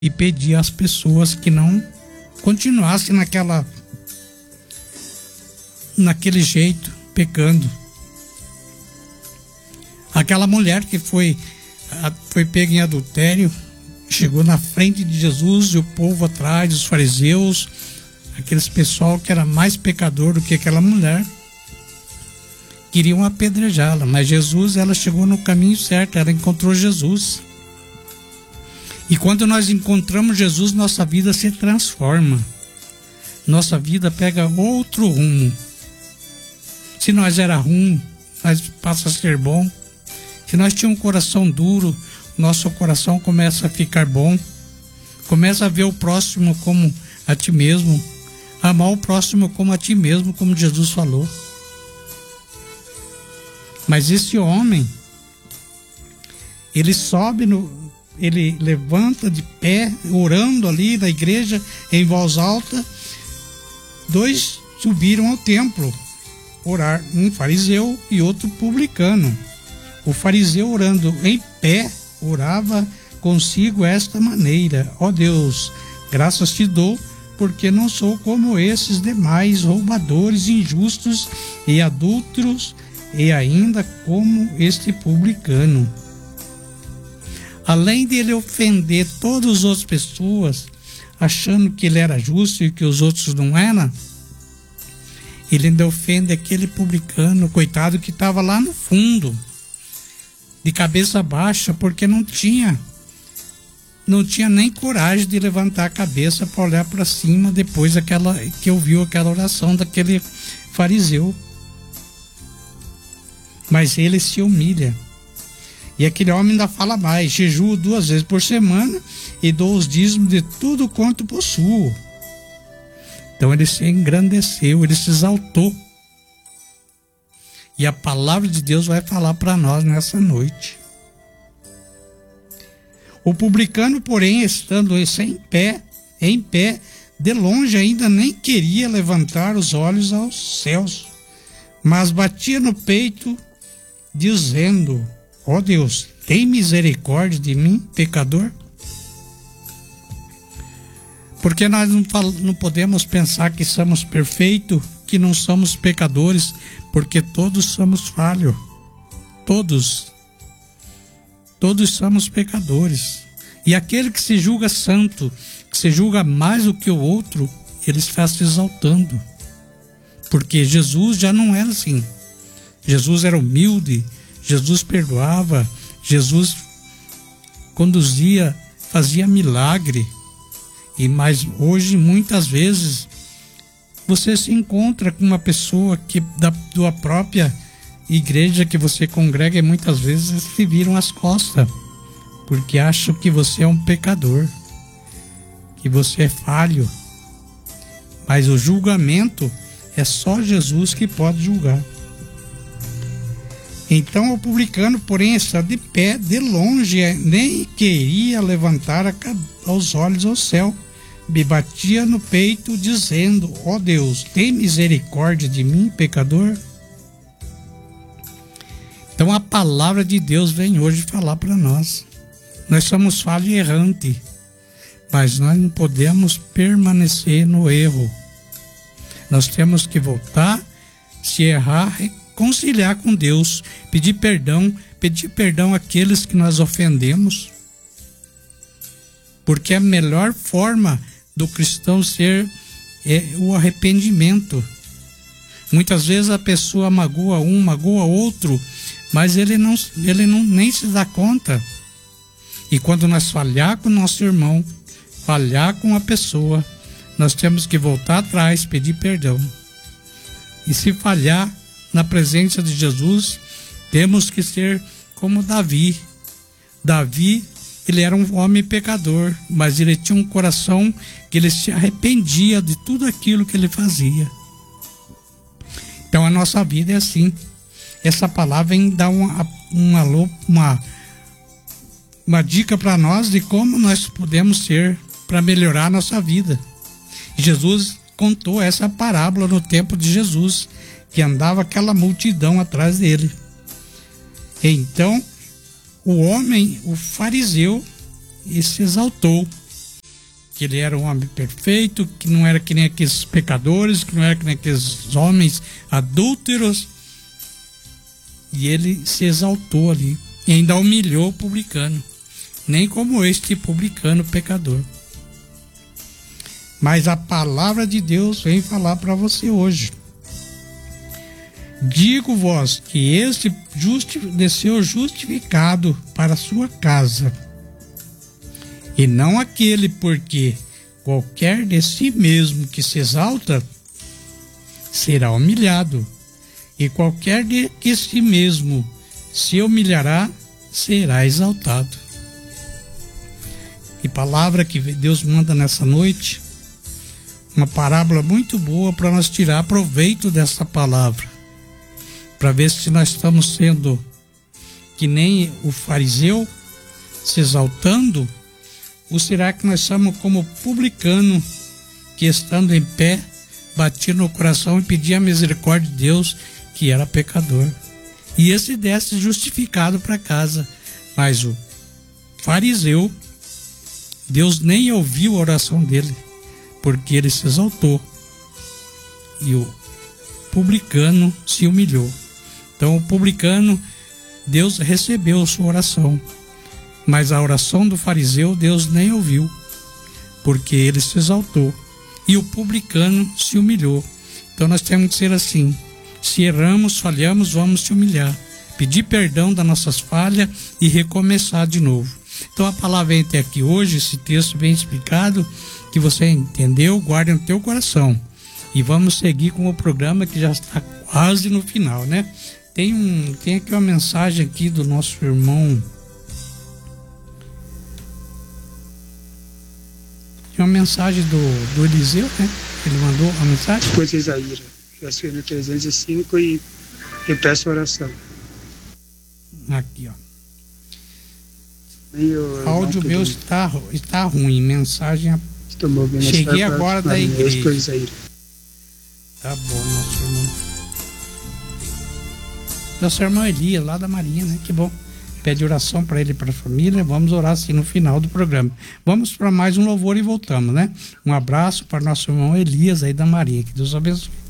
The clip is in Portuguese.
e pedir às pessoas que não continuassem naquele jeito, pecando. Aquela mulher que foi pega em adultério, chegou na frente de Jesus e o povo atrás, os fariseus, aqueles pessoal que era mais pecador do que aquela mulher, queriam apedrejá-la, mas ela chegou no caminho certo, ela encontrou Jesus. E quando nós encontramos Jesus, nossa vida se transforma, nossa vida pega outro rumo. Se nós era ruim, nós passa a ser bom. Se nós tínhamos um coração duro, nosso coração começa a ficar bom, começa a ver o próximo como a ti mesmo, amar o próximo como a ti mesmo, como Jesus falou. Mas esse homem, ele levanta de pé, orando ali na igreja, em voz alta. Dois subiram ao templo orar, um fariseu e outro publicano. O fariseu, orando em pé, orava consigo esta maneira: ó Deus, graças te dou, porque não sou como esses demais roubadores, injustos e adúlteros, e ainda como este publicano. Além de ele ofender todas as outras pessoas, achando que ele era justo e que os outros não eram, ele ainda ofende aquele publicano, coitado, que estava lá no fundo, de cabeça baixa, porque não tinha nem coragem de levantar a cabeça para olhar para cima depois que ouviu aquela oração daquele fariseu. Mas ele se humilha. E aquele homem ainda fala mais: jejuo 2 vezes por semana e dou os dízimos de tudo quanto possuo. Então ele se engrandeceu, ele se exaltou. E a palavra de Deus vai falar para nós nessa noite. O publicano, porém, estando em pé, de longe ainda nem queria levantar os olhos aos céus, mas batia no peito, dizendo: ó Deus, tem misericórdia de mim, pecador? Porque nós não podemos pensar que somos perfeitos, que não somos pecadores, porque todos somos falhos. Todos somos pecadores. E aquele que se julga santo, que se julga mais do que o outro, ele está se exaltando. Porque Jesus já não era assim. Jesus era humilde, Jesus perdoava, Jesus conduzia, fazia milagre. Mas hoje, muitas vezes, você se encontra com uma pessoa que da própria igreja que você congrega, e muitas vezes se viram as costas, porque acham que você é um pecador, que você é falho. Mas o julgamento é só Jesus que pode julgar. Então o publicano, porém, está de pé, de longe, nem queria levantar os olhos ao céu, me batia no peito, dizendo: ó Deus, tem misericórdia de mim, pecador? Então a palavra de Deus vem hoje falar para nós. Nós somos falhos e errantes, mas nós não podemos permanecer no erro. Nós temos que voltar, se errar, reconciliar com Deus, pedir perdão àqueles que nós ofendemos, porque a melhor forma do cristão ser é o arrependimento. Muitas vezes a pessoa magoa outro, mas ele não nem se dá conta. E quando nós falhar com o nosso irmão, falhar com a pessoa, nós temos que voltar atrás, pedir perdão. E se falhar na presença de Jesus, temos que ser como Davi. Davi, ele era um homem pecador, mas ele tinha um coração que ele se arrependia de tudo aquilo que ele fazia. Então a nossa vida é assim. Essa palavra vem dar uma dica para nós de como nós podemos ser para melhorar a nossa vida. Jesus contou essa parábola no tempo de Jesus, que andava aquela multidão atrás dele. Então o fariseu, se exaltou. que ele era um homem perfeito, que não era que nem aqueles pecadores, que não era que nem aqueles homens adúlteros. E ele se exaltou ali e ainda humilhou o publicano, nem como este publicano pecador. Mas a palavra de Deus vem falar para você hoje. Digo-vos que este desceu justificado para a sua casa, e não aquele, porque qualquer de si mesmo que se exalta será humilhado, e qualquer de que si mesmo se humilhará será exaltado. E palavra que Deus manda nessa noite, uma parábola muito boa para nós tirar proveito dessa palavra, para ver se nós estamos sendo que nem o fariseu, se exaltando, ou será que nós somos como publicano, que estando em pé, batia no coração e pedia a misericórdia de Deus, que era pecador. E esse desce justificado para casa. Mas o fariseu, Deus nem ouviu a oração dele, porque ele se exaltou. E o publicano se humilhou. Então o publicano, Deus recebeu sua oração. Mas a oração do fariseu, Deus nem ouviu, porque ele se exaltou. E o publicano se humilhou. Então nós temos que ser assim. Se erramos, falhamos, vamos se humilhar, pedir perdão das nossas falhas e recomeçar de novo. Então a palavra vem até aqui hoje, esse texto bem explicado, que você entendeu, guarde no teu coração. E vamos seguir com o programa que já está quase no final, né? Tem aqui uma mensagem aqui do nosso irmão. Tem uma mensagem do Eliseu, né? Ele mandou a mensagem. Coisa Isaíra, eu assino no 305 e peço oração. Aqui, ó. O áudio meu está ruim, mensagem. Cheguei agora da igreja. Tá bom, nosso irmão. Nosso irmão Elias, lá da Marinha, né? Que bom. Pede oração para ele e para a família. Vamos orar assim no final do programa. Vamos para mais um louvor e voltamos, né? Um abraço para nosso irmão Elias aí da Marinha. Que Deus abençoe.